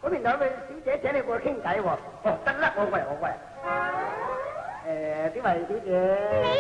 嗰邊兩位小姐請你過去傾偈喎。哦，得啦，我過嚟。誒，呢位小姐。